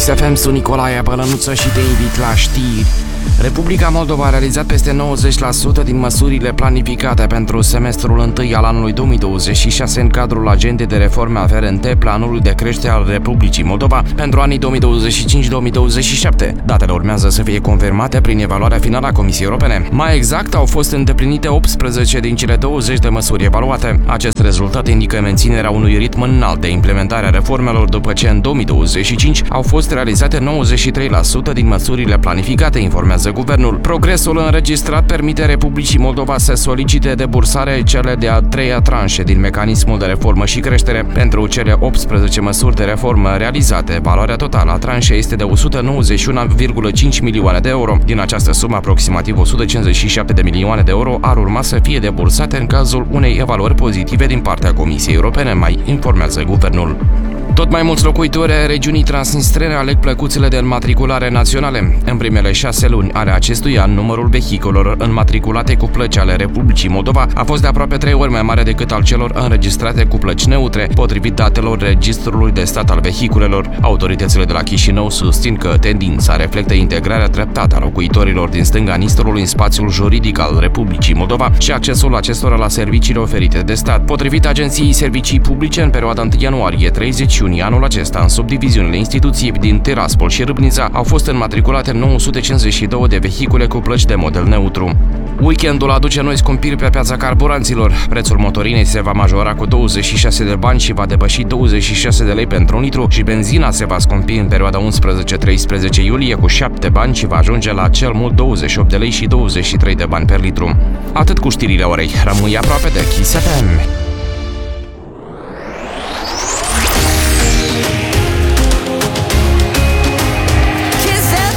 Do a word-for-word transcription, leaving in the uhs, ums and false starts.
Kiss F M, sunt Nicolae Bălănuță și te invit la știri. Republica Moldova a realizat peste nouăzeci la sută din măsurile planificate pentru semestrul întâi al anului două mii douăzeci și șase în cadrul agendei de reforme aferente planului de creștere al Republicii Moldova pentru anii două mii douăzeci și cinci două mii douăzeci și șapte. Datele urmează să fie confirmate prin evaluarea finală a Comisiei Europene. Mai exact, au fost îndeplinite optsprezece din cele douăzeci de măsuri evaluate. Acest rezultat indică menținerea unui ritm înalt de implementare a reformelor după ce în două mii douăzeci și cinci au fost realizate nouăzeci și trei la sută din măsurile planificate, informează guvernul. Progresul înregistrat permite Republicii Moldova să solicite debursare cele de-a treia tranșe din mecanismul de reformă și creștere. Pentru cele optsprezece măsuri de reformă realizate, valoarea totală a tranșei este de o sută nouăzeci și unu virgulă cinci milioane de euro. Din această sumă, aproximativ o sută cincizeci și șapte de milioane de euro ar urma să fie debursate în cazul unei evaluări pozitive din partea Comisiei Europene, mai informează guvernul. Tot mai mulți locuitori ai regiunii transnistrene aleg plăcuțele de înmatriculare naționale. În primele șase luni ale acestui an, numărul vehiculelor înmatriculate cu plăci ale Republicii Moldova a fost de aproape trei ori mai mare decât al celor înregistrate cu plăci neutre, potrivit datelor Registrului de Stat al Vehiculelor. Autoritățile de la Chișinău susțin că tendința reflectă integrarea treptată a locuitorilor din stânga Nistrului în spațiul juridic al Republicii Moldova și accesul acestora la serviciile oferite de stat. Potrivit Agenției Servicii Publice, în perioada întâi ianuarie treizeci iunie anul acesta, în subdiviziunile instituției din Tiraspol și Râbnița, au fost înmatriculate nouă sute cincizeci și doi de vehicule cu plăci de model neutru. Weekendul aduce noi scumpiri pe piața carburanților. Prețul motorinei se va majora cu douăzeci și șase de bani și va depăși douăzeci și șase de lei pentru un litru și benzina se va scumpi în perioada unsprezece treisprezece iulie cu șapte bani și va ajunge la cel mult douăzeci și opt de lei și douăzeci și trei de bani per litru. Atât cu știrile orei. Rămâi aproape de Kiss F M.